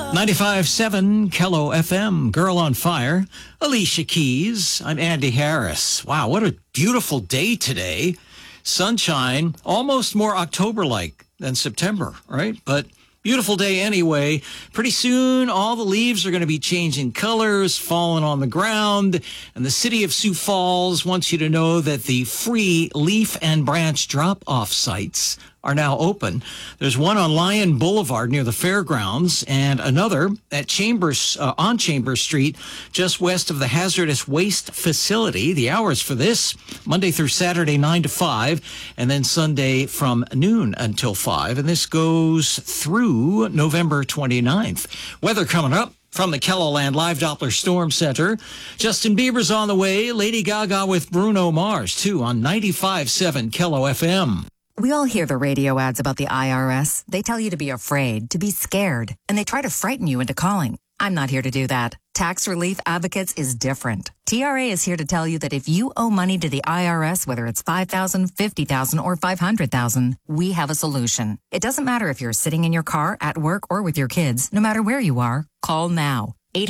95.7 Kello FM, Girl on Fire, Alicia Keys. I'm Andy Harris. Wow, what a beautiful day today. Sunshine, almost more October-like than September, right? But beautiful day anyway. Pretty soon, all the leaves are going to be changing colors, falling on the ground. And the city of Sioux Falls wants you to know that the free leaf and branch drop-off sites are now open. There's one on Lion Boulevard near the fairgrounds and another at Chambers on Chambers Street just west of the hazardous waste facility. The hours for this, Monday through Saturday 9 to 5 and then Sunday from noon until 5. And this goes through November 29th. Weather coming up from the KELOLAND Live Doppler Storm Center. Justin Bieber's on the way. Lady Gaga with Bruno Mars, too, on 95.7 Kello FM. We all hear the radio ads about the IRS. They tell you to be afraid, to be scared, and they try to frighten you into calling. I'm not here to do that. Tax Relief Advocates is different. TRA is here to tell you that if you owe money to the IRS, whether it's $5,000, $50,000, or $500,000, we have a solution. It doesn't matter if you're sitting in your car, at work, or with your kids. No matter where you are, call now.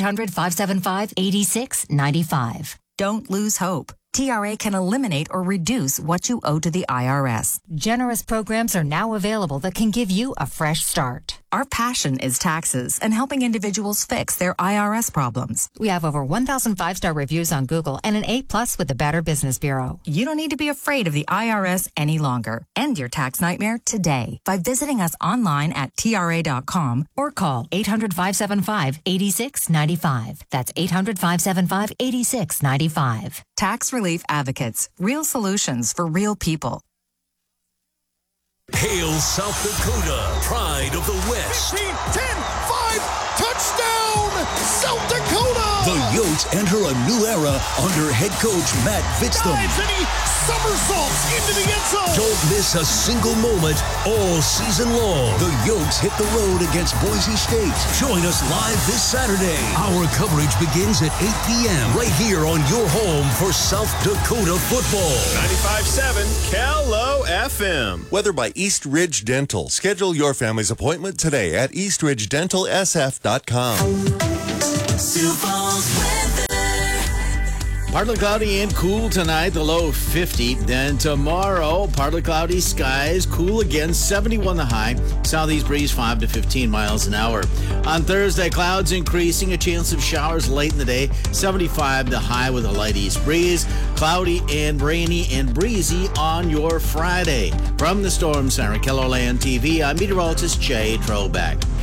800-575-8695. Don't lose hope. TRA can eliminate or reduce what you owe to the IRS. Generous programs are now available that can give you a fresh start. Our passion is taxes and helping individuals fix their IRS problems. We have over 1,000 5-star reviews on Google and an A+ with the Better Business Bureau. You don't need to be afraid of the IRS any longer. End your tax nightmare today by visiting us online at TRA.com or call 800-575-8695. That's 800-575-8695. Tax Relief Advocates. Real solutions for real people. Hail South Dakota, pride of the West. 15, 10, 5, touchdown, South Dakota! The Yotes enter a new era under head coach Matt Vitztham. Dives and he somersaults into the end zone. Don't miss a single moment all season long. The Yotes hit the road against Boise State. Join us live this Saturday. Our coverage begins at 8 p.m. right here on your home for South Dakota football. 95.7 Kello FM. Weather by East Ridge Dental. Schedule your family's appointment today at eastridgedentalsf.com. Sioux Falls weather. Partly cloudy and cool tonight, the low 50. Then tomorrow, partly cloudy skies, cool again, 71 the high. Southeast breeze 5 to 15 miles an hour. On Thursday, clouds increasing, a chance of showers late in the day, 75 the high with a light east breeze. Cloudy and rainy and breezy on your Friday. From the Storm Center, KELOLAND TV, I'm meteorologist Jay Trobeck.